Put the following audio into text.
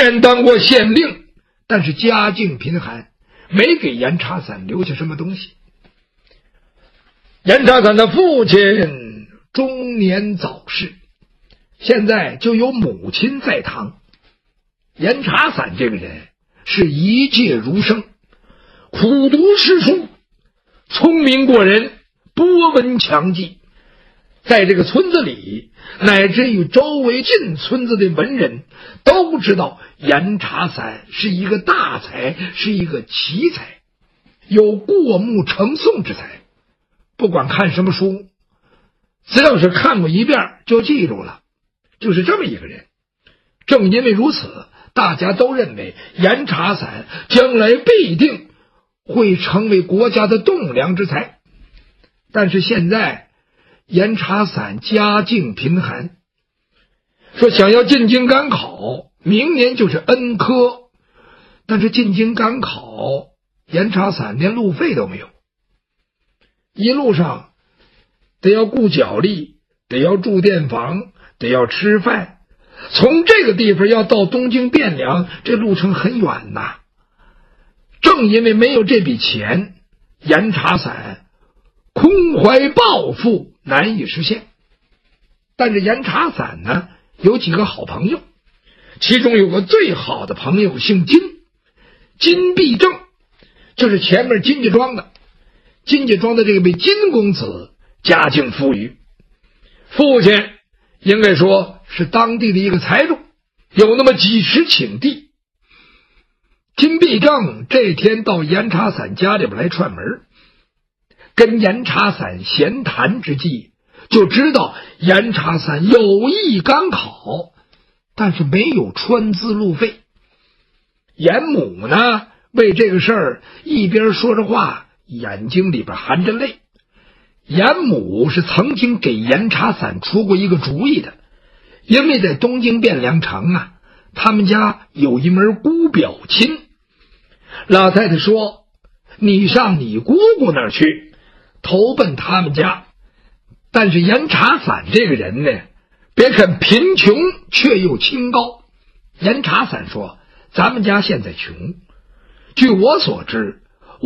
年当过县令，但是家境贫寒，没给严查散留下什么东西。严查散的父亲中年早逝，现在就有母亲在堂。严查散这个人是一介儒生，苦读诗书，聪明过人，博闻强记，在这个村子里乃至于周围近村子的文人都知道严查散是一个大才，是一个奇才，有过目成诵之才。不管看什么书，只要是看过一遍就记住了，就是这么一个人。正因为如此，大家都认为严查散将来必定会成为国家的栋梁之才。但是现在严查散家境贫寒，说想要进京赶考，明年就是恩科，但是进京赶考，严查散连路费都没有，一路上得要雇脚力，得要住店房，得要吃饭，从这个地方要到东京汴梁，这路程很远呐。正因为没有这笔钱，严查散空怀抱负，难以实现。但是严查散呢，有几个好朋友，其中有个最好的朋友姓金，金必正，就是前面金家庄的。金家庄的这位金公子家境富裕，父亲应该说是当地的一个财主，有那么几十顷地。金必正这天到严查散家里边来串门，跟严查散闲谈之际，就知道严查散有意赶考，但是没有川资路费。严母呢，为这个事儿一边说着话，眼睛里边含着泪。严母是曾经给严查散出过一个主意的，因为在东京汴梁城啊，他们家有一门姑表亲。老太太说，你上你姑姑那儿去，投奔他们家。但是严查散这个人呢，别看贫穷却又清高。严查散说，咱们家现在穷，据我所知，